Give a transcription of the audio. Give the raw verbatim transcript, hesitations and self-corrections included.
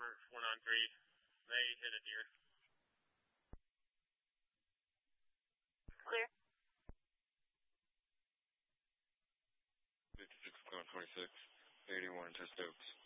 Robert, four nine three. They hit a deer. Clear. fifty-six, twenty-six, eighty-one, Test Oaks.